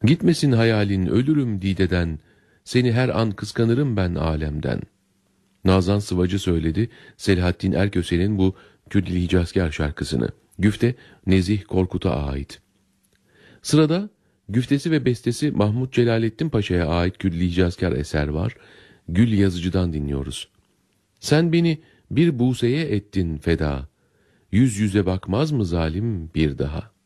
Gitmesin hayalin, ölürüm dideden, seni her an kıskanırım ben alemden. Nazan Sıvacı söyledi Selahattin Erköse'nin bu Kürdili Hicazkar şarkısını. Güfte Nezih Korkut'a ait. Sırada güftesi ve bestesi Mahmut Celalettin Paşa'ya ait Kürdili Hicazkar eser var. Gül Yazıcı'dan dinliyoruz. Sen beni bir Buse'ye ettin feda, yüz yüze bakmaz mı zalim bir daha?